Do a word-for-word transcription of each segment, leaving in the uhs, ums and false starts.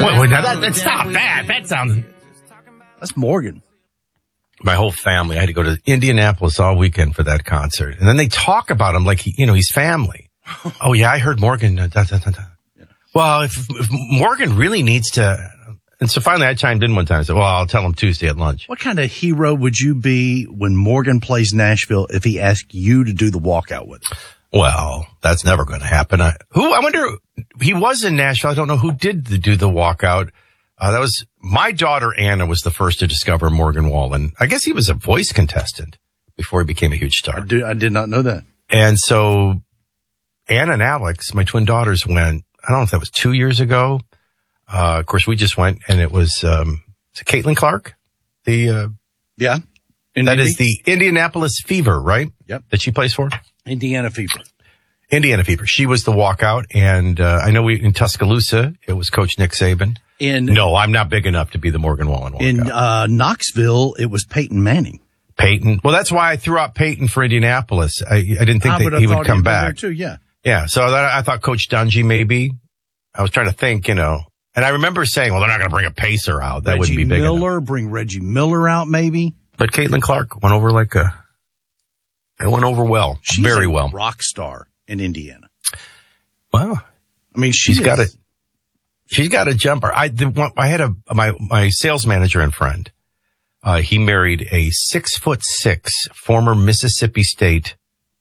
Wait, wait, that, that, stop that. That sounds... That's Morgan. My whole family, I had to go to Indianapolis all weekend for that concert. And then they talk about him like, he, you know, he's family. Oh, yeah, I heard Morgan. Uh, da, da, da, da. Yeah. Well, if, if Morgan really needs to... And so finally I chimed in one time and said, well, I'll tell him Tuesday at lunch. What kind of hero would you be when Morgan plays Nashville if he asked you to do the walkout with him? Well, that's never going to happen. I, who, I wonder, he was in Nashville. I don't know who did the, do the walkout. Uh, that was, my daughter Anna was the first to discover Morgan Wallen. I guess he was a voice contestant before he became a huge star. I, do, I did not know that. And so Anna and Alex, my twin daughters, went, I don't know if that was two years ago. Uh, of course, we just went, and it was, um, is it Caitlin Clark? The, uh, yeah. In that Indy? Is the Indianapolis Fever, right? Yep. That she plays for? Indiana Fever. Indiana Fever. She was the walkout, and, uh, I know we, in Tuscaloosa, it was Coach Nick Saban. In, no, I'm not big enough to be the Morgan Wallen walkout. In, uh, Knoxville, it was Peyton Manning. Peyton. Well, that's why I threw out Peyton for Indianapolis. I, I didn't think I that he would come back. There too, yeah. Yeah. So that, I thought Coach Dungy maybe. I was trying to think, you know. And I remember saying, well, they're not going to bring a pacer out. That Reggie wouldn't be big Miller, enough. Bring Reggie Miller out, maybe. But Caitlin Clark went over like a, it went over well. She's very a well. rock star in Indiana. Wow. I mean, she's is. got a, she's got a jumper. I, the, I had a, my, my sales manager and friend, uh, he married a six foot six former Mississippi State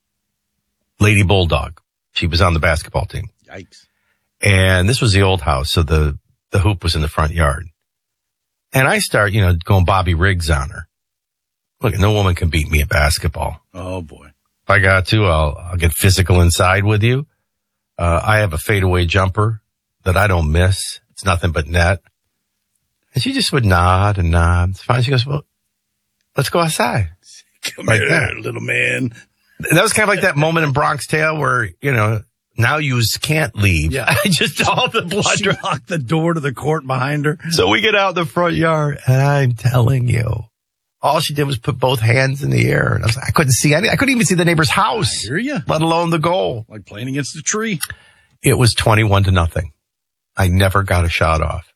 Lady Bulldog. She was on the basketball team. Yikes. And this was the old house, so the, the hoop was in the front yard. And I start, you know, going Bobby Riggs on her. Look, no woman can beat me at basketball. Oh, boy. If I got to, I'll, I'll get physical inside with you. Uh, I have a fadeaway jumper that I don't miss. It's nothing but net. And she just would nod and nod. It's fine. She goes, well, let's go outside. Come like here, that. Little man. That was kind of like that moment in Bronx Tale where, you know, now you can't leave. Yeah. I just all the blood. She locked the door to the court behind her. So we get out in the front yard, and I'm telling you, all she did was put both hands in the air. And I was like, I couldn't see any. I couldn't even see the neighbor's house. I hear you. Let alone the goal. Like playing against a tree. It was twenty-one to nothing. I never got a shot off.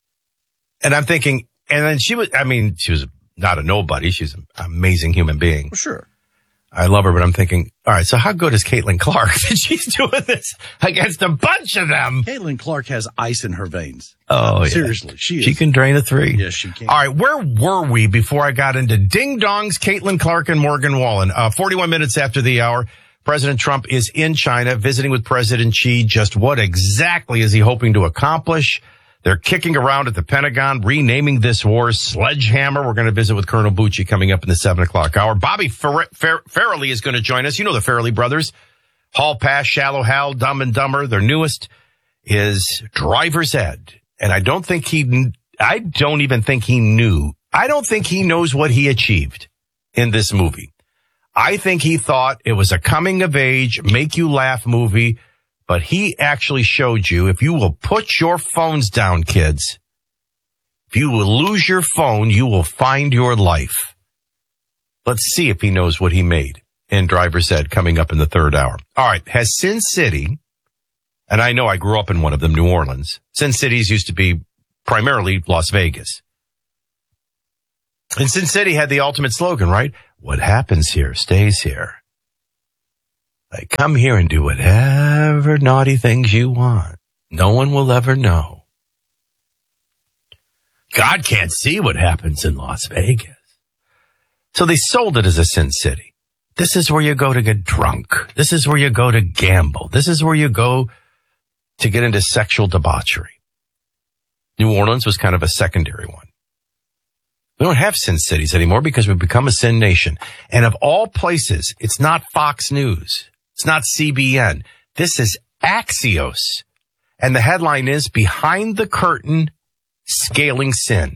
And I'm thinking, and then she was, I mean, she was not a nobody. She's an amazing human being. Well, sure. I love her, but I'm thinking, all right, so how good is Caitlin Clark that she's doing this against a bunch of them? Caitlin Clark has ice in her veins. Oh, yeah. Seriously, she is. She can drain a three. Yes, she can. All right, where were we before I got into Ding Dongs, Caitlin Clark, and Morgan Wallen? Uh, forty-one minutes after the hour, President Trump is in China visiting with President Xi. Just what exactly is he hoping to accomplish? They're kicking around at the Pentagon, renaming this war Sledgehammer. We're going to visit with Colonel Bucci coming up in the seven o'clock hour. Bobby Fer- Fer- Farrelly is going to join us. You know the Farrelly brothers. Hall Pass, Shallow Hal, Dumb and Dumber. Their newest is Driver's Ed. And I don't think he, I don't even think he knew. I don't think he knows what he achieved in this movie. I think he thought it was a coming of age, make you laugh movie. But he actually showed you, if you will put your phones down, kids, if you will lose your phone, you will find your life. Let's see if he knows what he made in Driver's Ed coming up in the third hour. All right. Has Sin City, and I know I grew up in one of them, New Orleans. Sin Cities used to be primarily Las Vegas. And Sin City had the ultimate slogan, right? What happens here stays here. Like, come here and do whatever naughty things you want. No one will ever know. God can't see what happens in Las Vegas. So they sold it as a Sin City. This is where you go to get drunk. This is where you go to gamble. This is where you go to get into sexual debauchery. New Orleans was kind of a secondary one. We don't have Sin Cities anymore because we've become a Sin Nation. And of all places, it's not Fox News. It's not C B N. This is Axios. And the headline is Behind the Curtain, Scaling Sin.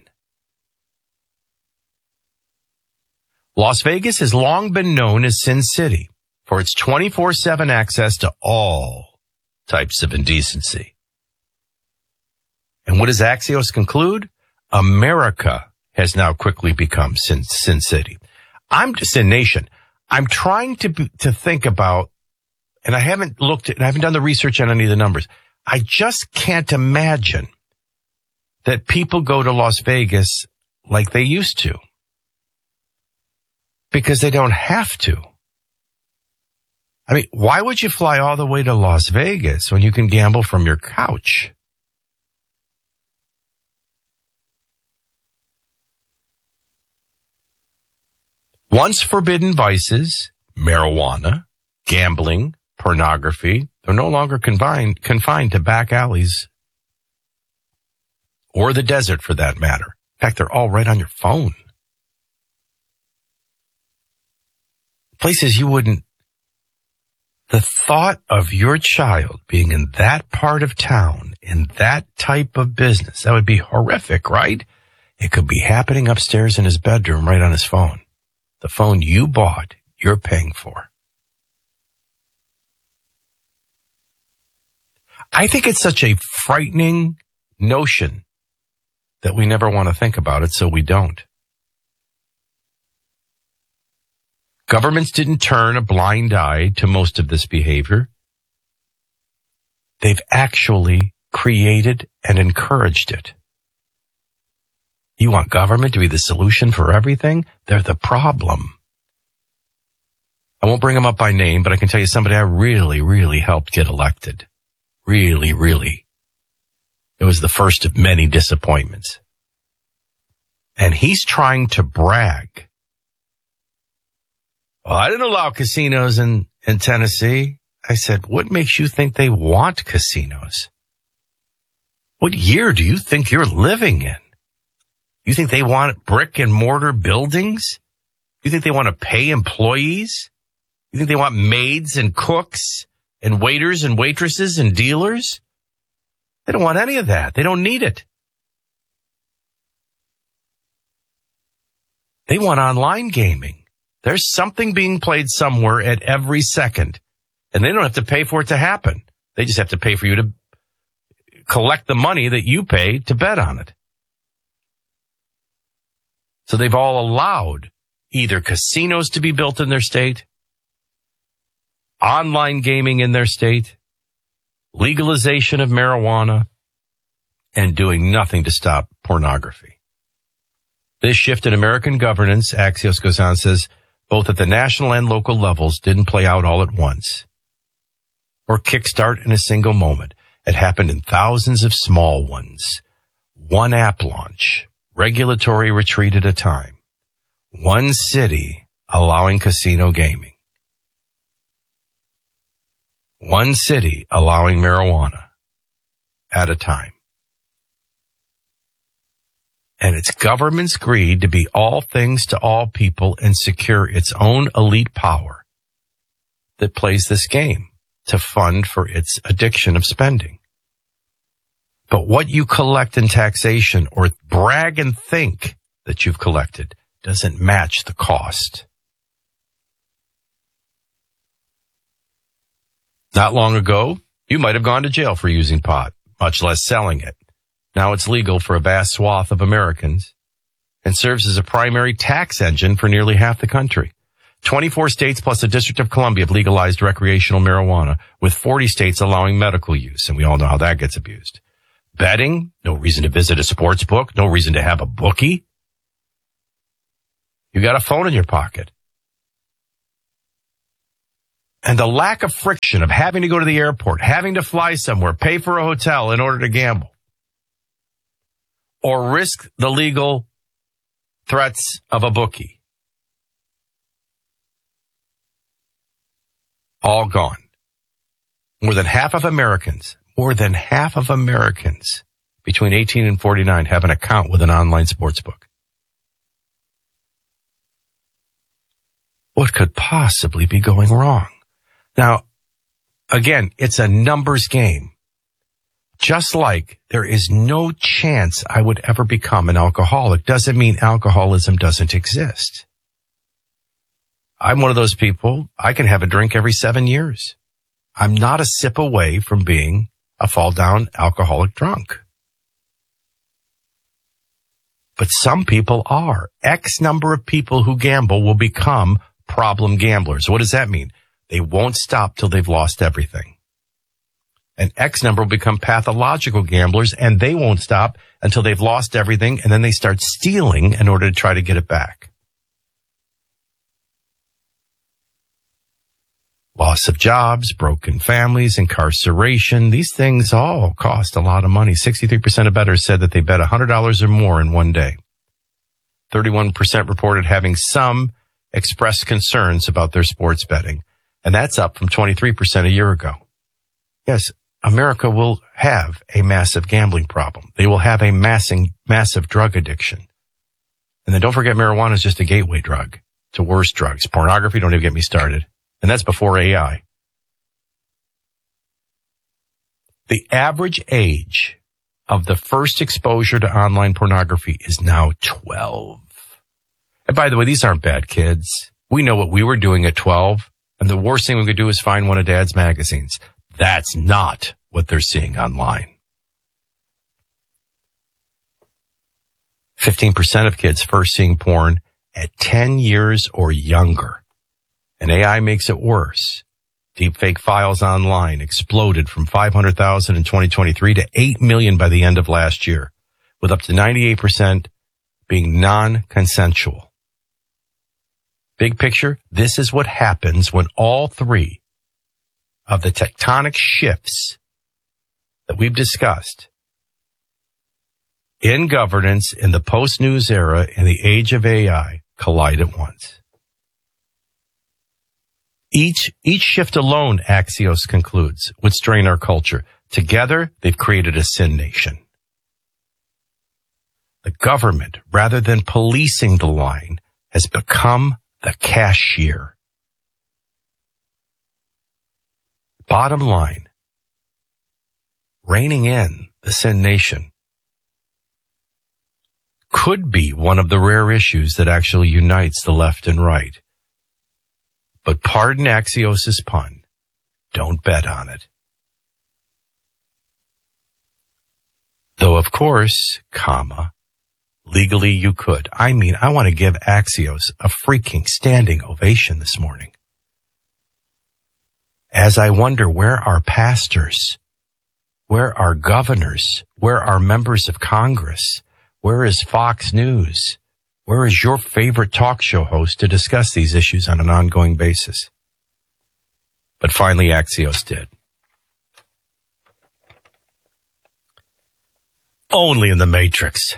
Las Vegas has long been known as Sin City for its twenty-four seven access to all types of indecency. And what does Axios conclude? America has now quickly become Sin, Sin City. I'm Sin Nation. I'm trying to to think about, and I haven't looked at, I haven't done the research on any of the numbers. I just can't imagine that people go to Las Vegas like they used to. Because they don't have to. I mean, why would you fly all the way to Las Vegas when you can gamble from your couch? Once forbidden vices, marijuana, gambling, pornography, they're no longer confined, confined to back alleys or the desert for that matter. In fact, they're all right on your phone. Places you wouldn't. The thought of your child being in that part of town, in that type of business, that would be horrific, right? It could be happening upstairs in his bedroom right on his phone. The phone you bought, you're paying for. I think it's such a frightening notion that we never want to think about it, so we don't. Governments didn't turn a blind eye to most of this behavior. They've actually created and encouraged it. You want government to be the solution for everything? They're the problem. I won't bring them up by name, but I can tell you somebody I really, really helped get elected. Really, really. It was the first of many disappointments. And he's trying to brag. Well, I didn't allow casinos in, in Tennessee. I said, what makes you think they want casinos? What year do you think you're living in? You think they want brick and mortar buildings? You think they want to pay employees? You think they want maids and cooks and waiters and waitresses and dealers? They don't want any of that. They don't need it. They want online gaming. There's something being played somewhere at every second, and they don't have to pay for it to happen. They just have to pay for you to collect the money that you pay to bet on it. So they've all allowed either casinos to be built in their state, online gaming in their state, legalization of marijuana, and doing nothing to stop pornography. This shift in American governance, Axios goes on, says, both at the national and local levels didn't play out all at once or kickstart in a single moment. It happened in thousands of small ones. One app launch, regulatory retreat at a time. One city allowing casino gaming. One city allowing marijuana at a time. And it's government's greed to be all things to all people and secure its own elite power that plays this game to fund for its addiction of spending. But what you collect in taxation or brag and think that you've collected doesn't match the cost. Not long ago, you might have gone to jail for using pot, much less selling it. Now it's legal for a vast swath of Americans and serves as a primary tax engine for nearly half the country. twenty-four states plus the District of Columbia have legalized recreational marijuana, with forty states allowing medical use, and we all know how that gets abused. Betting, no reason to visit a sports book, no reason to have a bookie. You got a phone in your pocket. And the lack of friction of having to go to the airport, having to fly somewhere, pay for a hotel in order to gamble, or risk the legal threats of a bookie. All gone. More than half of Americans, more than half of Americans between eighteen and forty-nine have an account with an online sports book. What could possibly be going wrong? Now, again, it's a numbers game. Just like there is no chance I would ever become an alcoholic doesn't mean alcoholism doesn't exist. I'm one of those people, I can have a drink every seven years. I'm not a sip away from being a fall down alcoholic drunk. But some people are. X number of people who gamble will become problem gamblers. What does that mean? They won't stop till they've lost everything. An X number will become pathological gamblers, and they won't stop until they've lost everything, and then they start stealing in order to try to get it back. Loss of jobs, broken families, incarceration. These things all cost a lot of money. sixty-three percent of bettors said that they bet one hundred dollars or more in one day. thirty-one percent reported having some expressed concerns about their sports betting. And that's up from twenty-three percent a year ago. Yes, America will have a massive gambling problem. They will have a massing, massive drug addiction. And then don't forget, marijuana is just a gateway drug to worse drugs. Pornography, don't even get me started. And that's before A I. The average age of the first exposure to online pornography is now twelve. And by the way, these aren't bad kids. We know what we were doing at twelve. And the worst thing we could do is find one of Dad's magazines. That's not what they're seeing online. fifteen percent of kids first seeing porn at ten years or younger. And A I makes it worse. Deepfake files online exploded from five hundred thousand in twenty twenty-three to eight million by the end of last year, with up to ninety-eight percent being non-consensual. Big picture, this is what happens when all three of the tectonic shifts that we've discussed in governance, in the post-news era, in the age of A I, collide at once. Each, each shift alone, Axios concludes, would strain our culture. Together, they've created a sin nation. The government, rather than policing the line, has become the cashier. Bottom line, reining in the sin nation could be one of the rare issues that actually unites the left and right. But pardon Axios' pun, don't bet on it. Though, of course, comma, legally you could. I mean, I want to give Axios a freaking standing ovation this morning. As I wonder, where are pastors? Where are governors? Where are members of Congress? Where is Fox News? Where is your favorite talk show host to discuss these issues on an ongoing basis? But finally, Axios did. Only in the Matrix.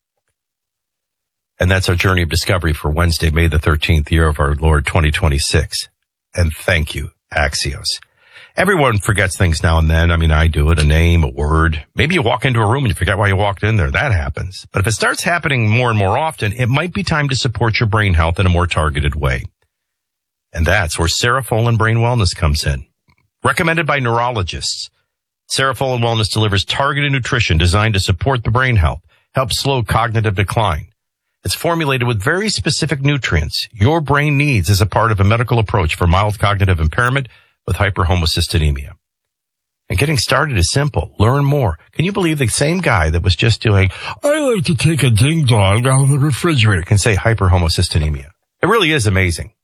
And that's our journey of discovery for Wednesday, May the thirteenth, year of our Lord twenty twenty-six. And thank you, Axios. Everyone forgets things now and then. I mean, I do it, a name, a word. Maybe you walk into a room and you forget why you walked in there. That happens. But if it starts happening more and more often, it might be time to support your brain health in a more targeted way. And that's where Serofolin Brain Wellness comes in. Recommended by neurologists, Serofolin Wellness delivers targeted nutrition designed to support the brain health, help slow cognitive decline. It's formulated with very specific nutrients your brain needs as a part of a medical approach for mild cognitive impairment with hyperhomocystinemia. And getting started is simple. Learn more. Can you believe the same guy that was just doing, I like to take a ding dong out of the refrigerator, can say hyperhomocystinemia? It really is amazing.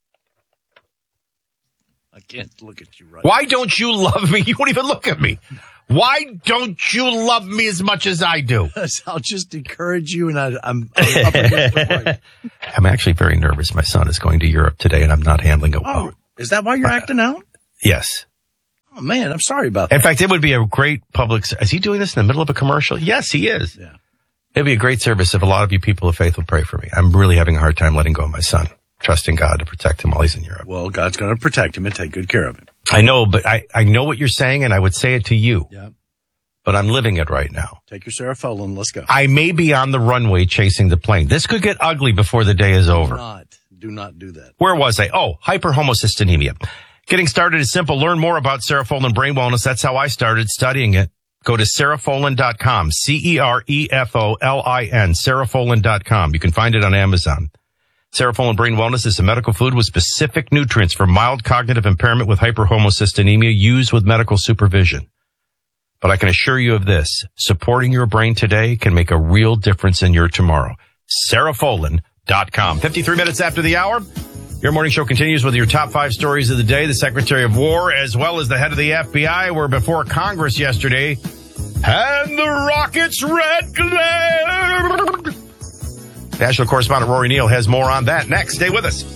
I can't look at you right Why don't you love me? You won't even look at me. Why don't you love me as much as I do? I'll just encourage you, and I, I'm, I'm up against the break. I'm actually very nervous. My son is going to Europe today, and I'm not handling it well. Oh, is that why you're uh, acting out? Yes. Oh, man, I'm sorry about that. In fact, it would be a great public... Is he doing this in the middle of a commercial? Yes, he is. Yeah. It'd be a great service if a lot of you people of faith will pray for me. I'm really having a hard time letting go of my son, trusting God to protect him while he's in Europe. Well, God's going to protect him and take good care of him. I know, but I, I know what you're saying, and I would say it to you. Yeah. But I'm living it right now. Take your Serofolin. Let's go. I may be on the runway chasing the plane. This could get ugly before the day is over. Do not. Do not do that. Where was I? Oh, hyperhomocystinemia. Getting started is simple. Learn more about Serofolin Brain Wellness. That's how I started studying it. Go to Serofolin dot com. C E R E F O L I N. Serofolin dot com. You can find it on Amazon. Serofolin Brain Wellness is a medical food with specific nutrients for mild cognitive impairment with hyperhomocystinemia used with medical supervision. But I can assure you of this. Supporting your brain today can make a real difference in your tomorrow. Serofolin dot com. fifty-three minutes after the hour. Your morning show continues with your top five stories of the day. The Secretary of War, as well as the head of the F B I, were before Congress yesterday. And the rocket's red glare. National correspondent Rory Neal has more on that next. Stay with us.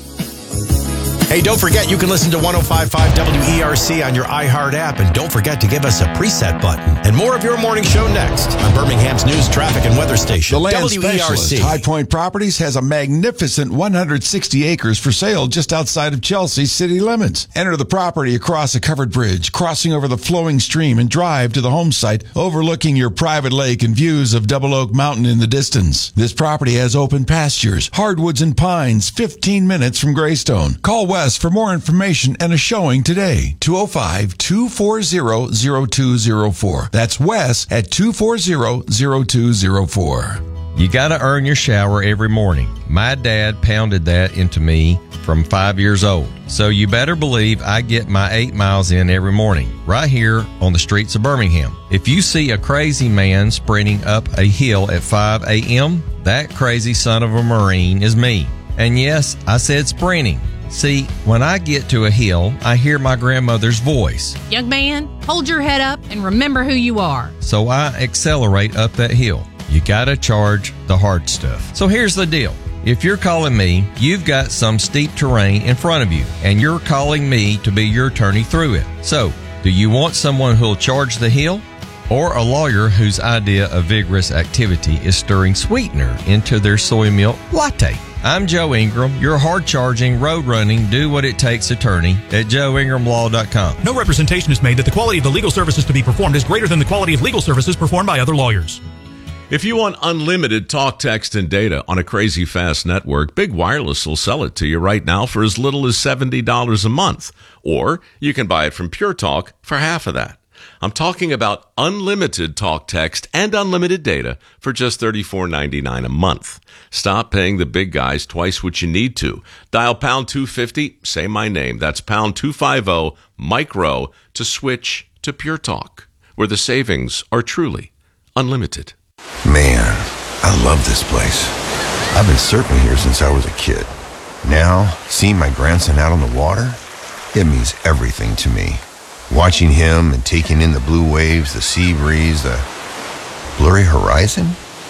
Hey, don't forget you can listen to one oh five point five W E R C on your iHeart app, and don't forget to give us a preset button. And more of your morning show next on Birmingham's news, traffic, and weather station. The land W E R C. specialist, High Point Properties, has a magnificent one hundred sixty acres for sale just outside of Chelsea's city limits. Enter the property across a covered bridge, crossing over the flowing stream, and drive to the home site overlooking your private lake and views of Double Oak Mountain in the distance. This property has open pastures, hardwoods, and pines fifteen minutes from Greystone. Call Wes for more information and a showing today. two oh five, two four zero, zero two zero four. That's Wes at two four zero, zero two zero four. You gotta earn your shower every morning. My dad pounded that into me from five years old. So you better believe I get my eight miles in every morning, right here on the streets of Birmingham. If you see a crazy man sprinting up a hill at five a.m., that crazy son of a Marine is me. And yes, I said sprinting. See, when I get to a hill, I hear my grandmother's voice. Young man, hold your head up and remember who you are. So I accelerate up that hill. You gotta charge the hard stuff. So here's the deal. If you're calling me, you've got some steep terrain in front of you, and you're calling me to be your attorney through it. So, do you want someone who'll charge the hill? Or a lawyer whose idea of vigorous activity is stirring sweetener into their soy milk latte? I'm Joe Ingram, your hard-charging, road-running, do-what-it-takes attorney at joe ingram law dot com. No representation is made that the quality of the legal services to be performed is greater than the quality of legal services performed by other lawyers. If you want unlimited talk, text, and data on a crazy fast network, Big Wireless will sell it to you right now for as little as seventy dollars a month. Or you can buy it from Pure Talk for half of that. I'm talking about unlimited talk, text, and unlimited data for just thirty-four ninety-nine a month. Stop paying the big guys twice what you need to. Dial pound two fifty, say my name. That's pound two fifty, micro, to switch to Pure Talk, where the savings are truly unlimited. Man, I love this place. I've been surfing here since I was a kid. Now, seeing my grandson out on the water, it means everything to me. Watching him and taking in the blue waves, the sea breeze, the blurry horizon.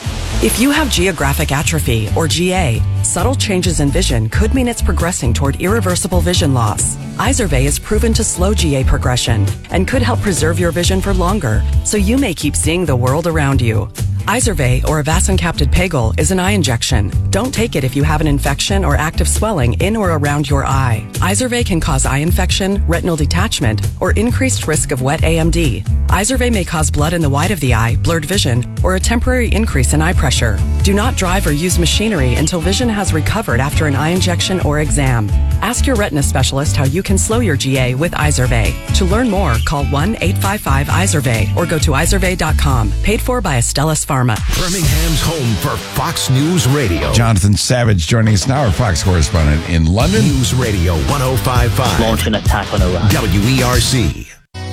If you have geographic atrophy, or G A, subtle changes in vision could mean it's progressing toward irreversible vision loss. Izervay is proven to slow G A progression and could help preserve your vision for longer, so you may keep seeing the world around you. Izervay, or avacincaptad pegol, is an eye injection. Don't take it if you have an infection or active swelling in or around your eye. Izervay can cause eye infection, retinal detachment, or increased risk of wet A M D. Izervay may cause blood in the white of the eye, blurred vision, or a temporary increase in eye pressure. Do not drive or use machinery until vision has recovered after an eye injection or exam. Ask your retina specialist how you can slow your G A with Izervay. To learn more, call one eight five five Izervay or go to izervay dot com. Paid for by Astellas Pharma. Birmingham's home for Fox News Radio. Jonathan Savage joining us now, our Fox correspondent in London. News Radio one oh five point five. Launch an attack on Iran. W E R C.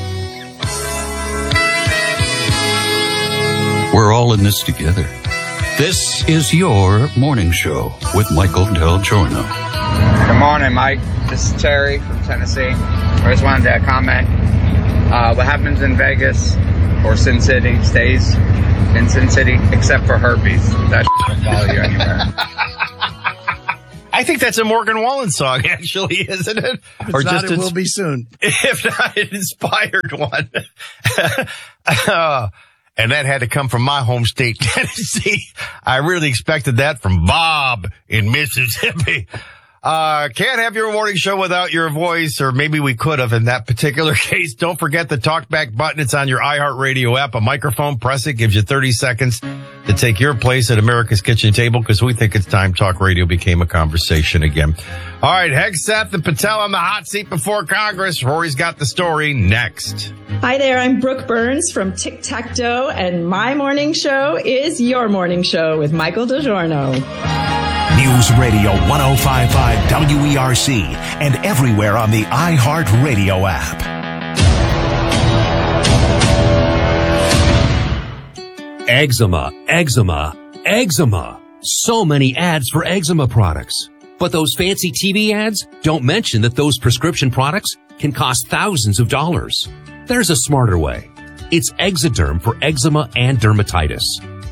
We're all in this together. This is your morning show with Michael Del Giorno. Good morning, Mike. This is Terry from Tennessee. I just wanted to comment. Uh, what happens in Vegas or Sin City stays in Sin City, except for herpes. That won't follow you anywhere. I think that's a Morgan Wallen song, actually, isn't it? If or not, just it will be soon. If not, an inspired one. uh, and that had to come from my home state, Tennessee. I really expected that from Bob in Mississippi. Uh, can't have your morning show without your voice, or maybe we could have in that particular case. Don't forget the talkback button. It's on your iHeartRadio app. A microphone, press it, gives you thirty seconds to take your place at America's Kitchen Table, because we think it's time talk radio became a conversation again. All right, Hegseth and Patel on the hot seat before Congress. Rory's got the story next. Hi there, I'm Brooke Burns from Tic Tac Toe, and my morning show is your morning show with Michael DiGiorno. News Radio one oh five point five W E R C and everywhere on the iHeartRadio app. Eczema, eczema, eczema. So many ads for eczema products. But those fancy T V ads don't mention that those prescription products can cost thousands of dollars. There's a smarter way. It's Exoderm for eczema and dermatitis.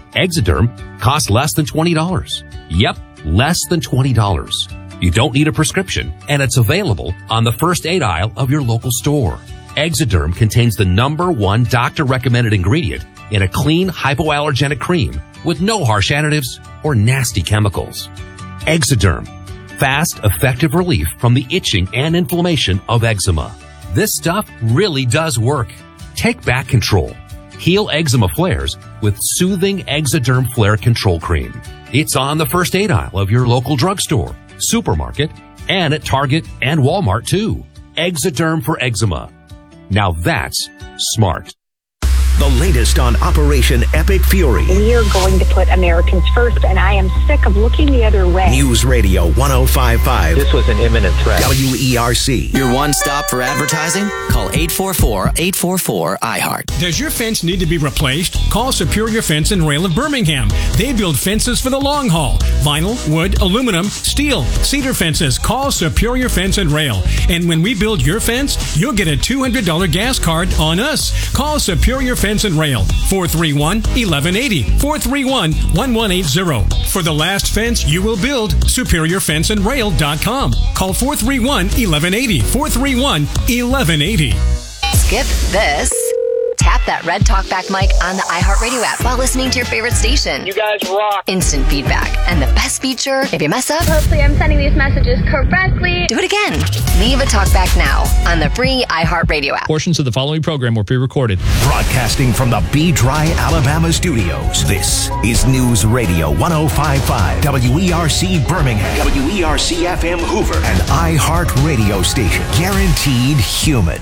Exoderm costs less than twenty dollars. Yep, less than twenty dollars. You don't need a prescription, and it's available on the first aid aisle of your local store. Exoderm contains the number one doctor-recommended ingredient in a clean, hypoallergenic cream with no harsh additives or nasty chemicals. Exoderm. Fast, effective relief from the itching and inflammation of eczema. This stuff really does work. Take back control. Heal eczema flares with soothing Exoderm Flare Control Cream. It's on the first aid aisle of your local drugstore, supermarket, and at Target and Walmart too. Exoderm for eczema. Now that's smart. The latest on Operation Epic Fury. We are going to put Americans first, and I am sick of looking the other way. News Radio one oh five point five. This was an imminent threat. W E R C. Your one stop for advertising? Call eight four four, eight four four, I heart. Does your fence need to be replaced? Call Superior Fence and Rail of Birmingham. They build fences for the long haul. Vinyl, wood, aluminum, steel, cedar fences. Call Superior Fence and Rail. And when we build your fence, you'll get a two hundred dollars gas card on us. Call Superior Fence and Rail, four three one, one one eight zero, four three one, one one eight zero. For the last fence you will build, superior fence and rail dot com. Call four three one, one one eight zero, four three one, one one eight zero. Skip this. Tap that red talkback mic on the iHeartRadio app while listening to your favorite station. You guys rock. Instant feedback. And the best feature, if you mess up, hopefully I'm sending these messages correctly. Do it again. Leave a talkback now on the free iHeartRadio app. Portions of the following program were pre-recorded. Broadcasting from the Be Dry, Alabama studios. This is News Radio one oh five point five, W E R C Birmingham, W E R C F M Hoover, an iHeart radio station. Guaranteed human.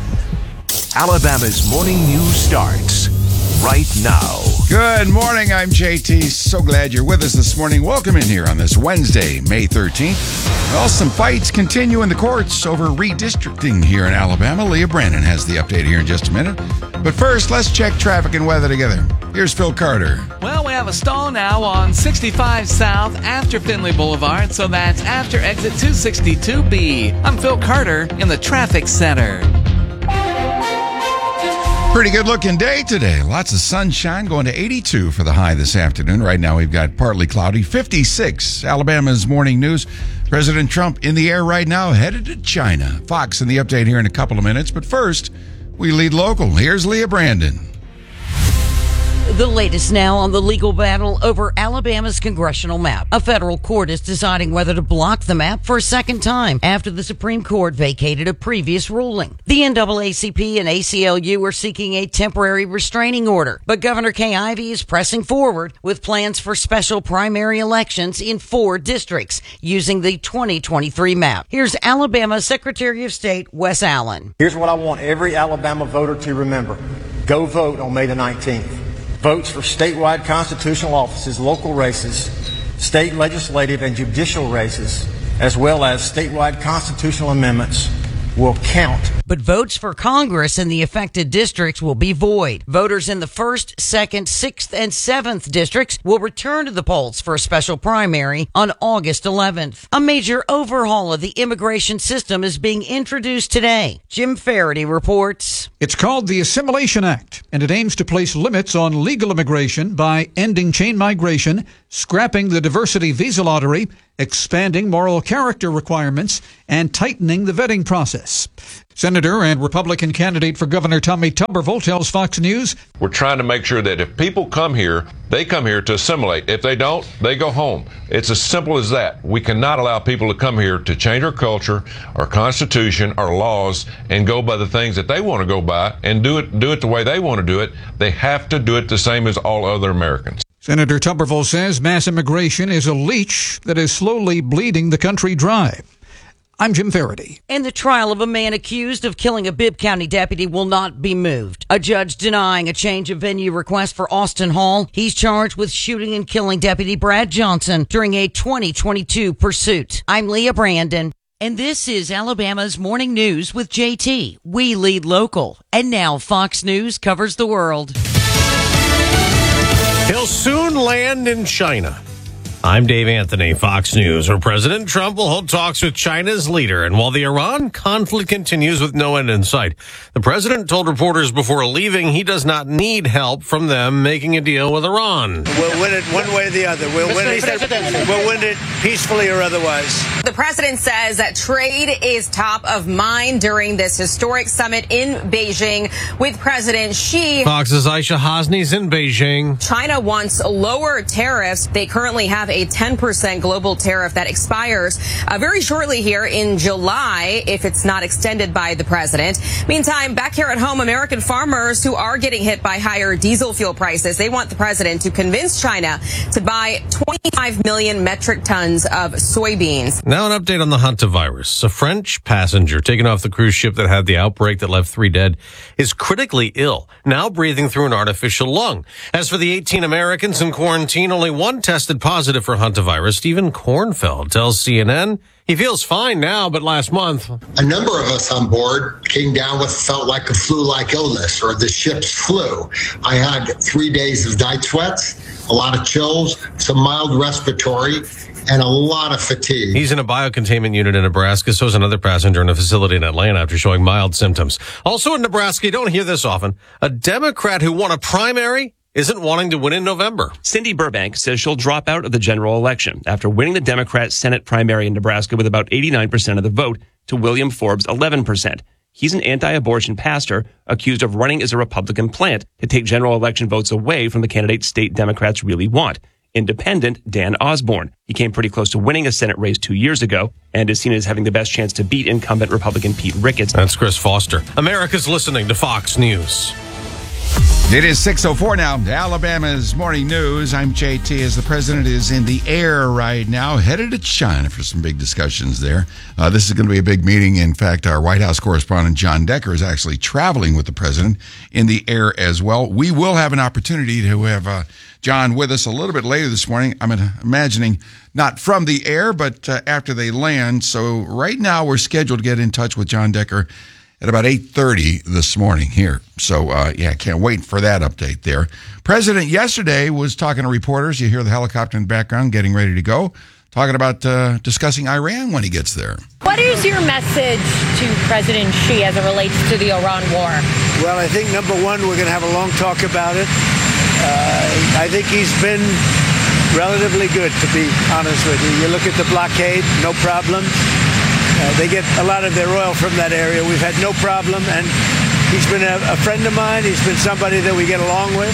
Alabama's morning news starts right now. Good morning. I'm J T. So glad you're with us this morning. Welcome in here on this Wednesday, May thirteenth. Well, some fights continue in the courts over redistricting here in Alabama. Leah Brandon has the update here in just a minute. But first, let's check traffic and weather together. Here's Phil Carter. Well, we have a stall now on sixty-five South after Finley Boulevard, so that's after exit two sixty-two B. I'm Phil Carter in the traffic center. Pretty good looking day today. Lots of sunshine, going to eighty-two for the high this afternoon. Right now we've got partly cloudy, fifty-six. Alabama's morning news. President Trump in the air right now, headed to China. Fox in the update here in a couple of minutes. But first, we lead local. Here's Leah Brandon. The latest now on the legal battle over Alabama's congressional map. A federal court is deciding whether to block the map for a second time after the Supreme Court vacated a previous ruling. The N double A C P and A C L U are seeking a temporary restraining order, but Governor Kay Ivey is pressing forward with plans for special primary elections in four districts using the twenty twenty-three map. Here's Alabama Secretary of State Wes Allen. Here's what I want every Alabama voter to remember. Go vote on May the nineteenth. Votes for statewide constitutional offices, local races, state legislative and judicial races, as well as statewide constitutional amendments will count. But votes for Congress in the affected districts will be void. Voters in the first, second, sixth, and seventh districts will return to the polls for a special primary on August eleventh. A major overhaul of the immigration system is being introduced today. Jim Faraday reports. It's called the Assimilation Act, and it aims to place limits on legal immigration by ending chain migration, scrapping the diversity visa lottery, expanding moral character requirements, and tightening the vetting process. Senator and Republican candidate for Governor Tommy Tuberville tells Fox News, we're trying to make sure that if people come here, they come here to assimilate. If they don't, they go home. It's as simple as that. We cannot allow people to come here to change our culture, our constitution, our laws, and go by the things that they want to go by and do it, do it the way they want to do it. They have to do it the same as all other Americans. Senator Tuberville says mass immigration is a leech that is slowly bleeding the country dry. I'm Jim Faraday. And the trial of a man accused of killing a Bibb County deputy will not be moved. A judge denying a change of venue request for Austin Hall. He's charged with shooting and killing Deputy Brad Johnson during a twenty twenty-two pursuit. I'm Leah Brandon. And this is Alabama's Morning News with J T. We lead local. And now Fox News covers the world. He'll soon land in China. I'm Dave Anthony, Fox News, where President Trump will hold talks with China's leader. And while the Iran conflict continues with no end in sight, the president told reporters before leaving he does not need help from them making a deal with Iran. We'll win it one way or the other. We'll win it, we'll win it peacefully or otherwise. The president says that trade is top of mind during this historic summit in Beijing with President Xi. Fox's Aisha Hasni's in Beijing. China wants lower tariffs. They currently have a ten percent global tariff that expires uh, very shortly here in July if it's not extended by the president. Meantime, back here at home, American farmers who are getting hit by higher diesel fuel prices, they want the president to convince China to buy twenty-five million metric tons of soybeans. Now an update on the hantavirus. A French passenger taken off the cruise ship that had the outbreak that left three dead is critically ill, now breathing through an artificial lung. As for the eighteen Americans in quarantine, only one tested positive for hantavirus. Stephen Kornfeld tells C N N he feels fine now, but last month a number of us on board came down with felt like a flu-like illness or the ship's flu. I had three days of night sweats, a lot of chills, some mild respiratory, and a lot of fatigue. He's in a biocontainment unit in Nebraska. So is another passenger in a facility in Atlanta after showing mild symptoms. Also in Nebraska, you don't hear this often, a Democrat who won a primary isn't wanting to win in November. Cindy Burbank says she'll drop out of the general election after winning the Democrat Senate primary in Nebraska with about eighty-nine percent of the vote to William Forbes' eleven percent. He's an anti-abortion pastor accused of running as a Republican plant to take general election votes away from the candidate state Democrats really want. Independent Dan Osborne. He came pretty close to winning a Senate race two years ago and is seen as having the best chance to beat incumbent Republican Pete Ricketts. That's Chris Foster. America's listening to Fox News. It is six oh four now. Alabama's Morning News. I'm J T as the president is in the air right now, headed to China for some big discussions there. Uh, this is going to be a big meeting. In fact, our White House correspondent John Decker is actually traveling with the president in the air as well. We will have an opportunity to have uh, John with us a little bit later this morning. I'm imagining not from the air, but uh, after they land. So right now we're scheduled to get in touch with John Decker at about eight thirty this morning here. So, uh, yeah, can't wait for that update there. President yesterday was talking to reporters. You hear the helicopter in the background getting ready to go, talking about uh, discussing Iran when he gets there. What is your message to President Xi as it relates to the Iran war? Well, I think, number one, we're going to have a long talk about it. Uh, I think he's been relatively good, to be honest with you. You look at the blockade, no problem. Uh, they get a lot of their oil from that area. We've had no problem, and he's been a, a friend of mine. He's been somebody that we get along with,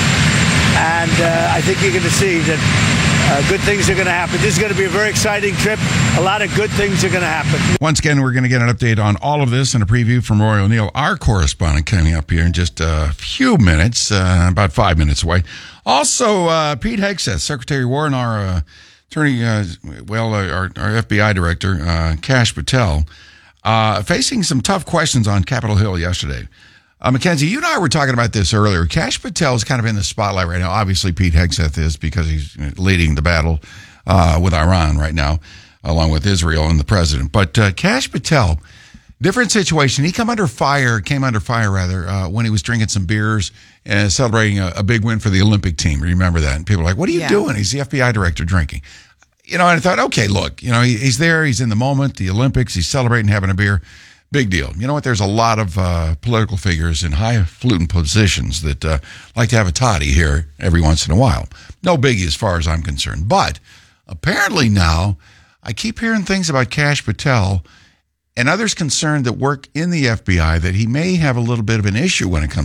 and uh, I think you're going to see that uh, good things are going to happen. This is going to be a very exciting trip. A lot of good things are going to happen. Once again, we're going to get an update on all of this and a preview from Roy O'Neill, our correspondent, coming up here in just a few minutes, uh, about five minutes away. Also, uh, Pete Hegseth, Secretary of War, and our uh, Attorney, uh, well, uh, our, our F B I director, uh, Kash Patel, uh, facing some tough questions on Capitol Hill yesterday. Uh, Mackenzie, you and I were talking about this earlier. Kash Patel is kind of in the spotlight right now. Obviously, Pete Hegseth is because he's leading the battle uh, with Iran right now, along with Israel and the president. But uh, Kash Patel, different situation. He come under fire, came under fire rather, uh, when he was drinking some beers and celebrating a, a big win for the Olympic team. Remember that? And people are like, what are you yeah. doing? He's the F B I director drinking. You know, and I thought, okay, look, you know, he, he's there, he's in the moment, the Olympics, he's celebrating, having a beer. Big deal. You know what? There's a lot of uh, political figures in highfalutin positions that uh, like to have a toddy here every once in a while. No biggie as far as I'm concerned. But apparently now, I keep hearing things about Kash Patel and others concerned that work in the F B I that he may have a little bit of an issue when it comes